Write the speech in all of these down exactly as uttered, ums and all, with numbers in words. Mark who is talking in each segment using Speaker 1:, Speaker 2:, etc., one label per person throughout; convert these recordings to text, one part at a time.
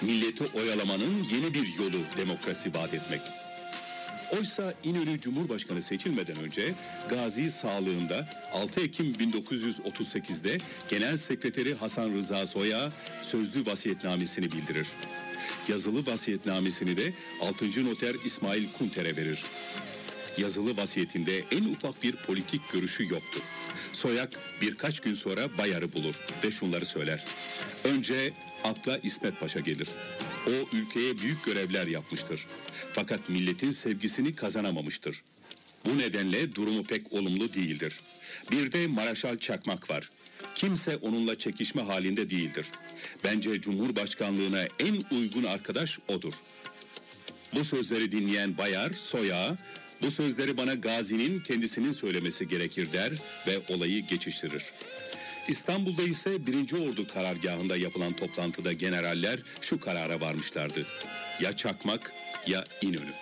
Speaker 1: Milleti oyalamanın yeni bir yolu demokrasi vaat etmek. Oysa İnönü Cumhurbaşkanı seçilmeden önce Gazi sağlığında altı Ekim bin dokuz yüz otuz sekizde Genel Sekreteri Hasan Rıza Soy'a sözlü vasiyetnamesini bildirir. Yazılı vasiyetnamesini de altıncı Noter İsmail Kunter'e verir. Yazılı vasiyetinde en ufak bir politik görüşü yoktur. Soyak birkaç gün sonra Bayar'ı bulur ve şunları söyler. Önce akla İsmet Paşa gelir. O ülkeye büyük görevler yapmıştır. Fakat milletin sevgisini kazanamamıştır. Bu nedenle durumu pek olumlu değildir. Bir de Maraşal Çakmak var. Kimse onunla çekişme halinde değildir. Bence Cumhurbaşkanlığına en uygun arkadaş odur. Bu sözleri dinleyen Bayar, Soyak'a, bu sözleri bana Gazi'nin kendisinin söylemesi gerekir der ve olayı geçiştirir. İstanbul'da ise birinci Ordu karargahında yapılan toplantıda generaller şu karara varmışlardı. Ya Çakmak ya İnönü.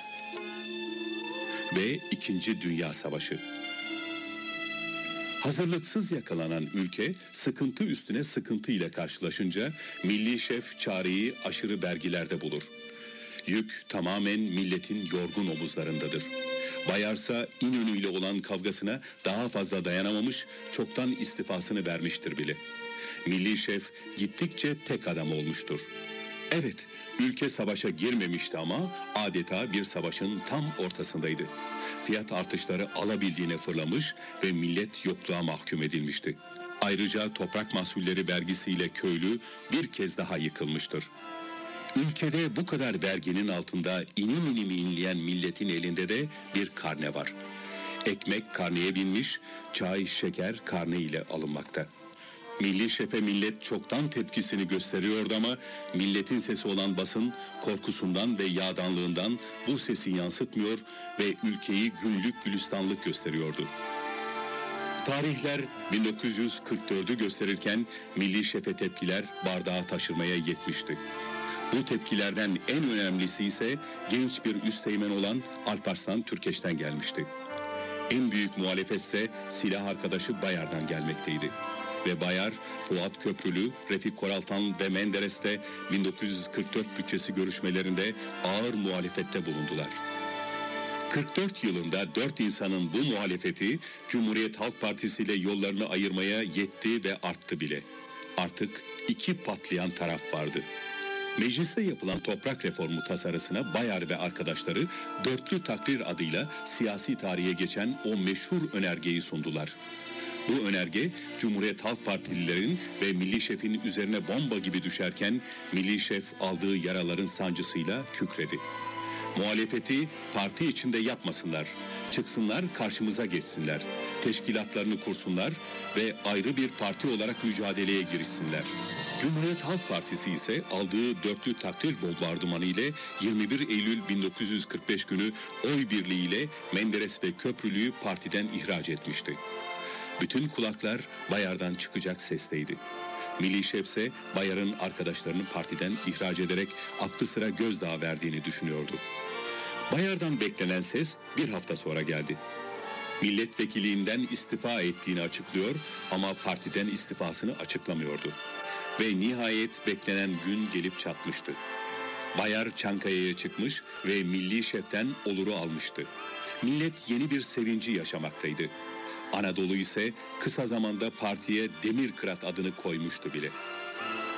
Speaker 1: Ve İkinci Dünya Savaşı. Hazırlıksız yakalanan ülke sıkıntı üstüne sıkıntı ile karşılaşınca milli şef çareyi aşırı vergilerde bulur. Yük tamamen milletin yorgun omuzlarındadır. Bayarsa İnönü ile olan kavgasına daha fazla dayanamamış, çoktan istifasını vermiştir bile. Milli şef gittikçe tek adam olmuştur. Evet, ülke savaşa girmemişti ama adeta bir savaşın tam ortasındaydı. Fiyat artışları alabildiğine fırlamış ve millet yokluğa mahkum edilmişti. Ayrıca toprak mahsulleri vergisiyle köylü bir kez daha yıkılmıştır. Ülkede bu kadar verginin altında inim inim inleyen milletin elinde de bir karne var. Ekmek karneye binmiş, çay, şeker karne ile alınmakta. Milli şefe millet çoktan tepkisini gösteriyordu ama milletin sesi olan basın korkusundan ve yağdanlığından bu sesi yansıtmıyor ve ülkeyi güllük gülistanlık gösteriyordu. Tarihler bin dokuz yüz kırk dördü gösterirken milli şefe tepkiler bardağı taşırmaya yetmişti. Bu tepkilerden en önemlisi ise genç bir üsteğmen olan Alparslan Türkeş'ten gelmişti. En büyük muhalefet ise silah arkadaşı Bayar'dan gelmekteydi. Ve Bayar, Fuat Köprülü, Refik Koraltan ve Menderes'te bin dokuz yüz kırk dört bütçesi görüşmelerinde ağır muhalefette bulundular. kırk dört yılında dört insanın bu muhalefeti Cumhuriyet Halk Partisi ile yollarını ayırmaya yetti ve arttı bile. Artık iki patlayan taraf vardı. Mecliste yapılan toprak reformu tasarısına Bayar ve arkadaşları dörtlü takrir adıyla siyasi tarihe geçen o meşhur önergeyi sundular. Bu önerge Cumhuriyet Halk Partililerin ve Milli Şef'in üzerine bomba gibi düşerken Milli Şef aldığı yaraların sancısıyla kükredi. Muhalefeti parti içinde yapmasınlar, çıksınlar karşımıza geçsinler, teşkilatlarını kursunlar ve ayrı bir parti olarak mücadeleye girişsinler. Cumhuriyet Halk Partisi ise aldığı dörtlü takdir bombardımanı ile yirmi bir Eylül bin dokuz yüz kırk beş günü oy birliğiyle Menderes ve Köprülü'yü partiden ihraç etmişti. Bütün kulaklar Bayar'dan çıkacak sesteydi. Milli Şef ise Bayar'ın arkadaşlarını partiden ihraç ederek aklı sıra gözdağı verdiğini düşünüyordu. Bayar'dan beklenen ses bir hafta sonra geldi. Milletvekilliğinden istifa ettiğini açıklıyor ama partiden istifasını açıklamıyordu. Ve nihayet beklenen gün gelip çatmıştı. Bayar Çankaya'ya çıkmış ve Milli Şef'ten oluru almıştı. Millet yeni bir sevinci yaşamaktaydı. Anadolu ise kısa zamanda partiye Demirkırat adını koymuştu bile.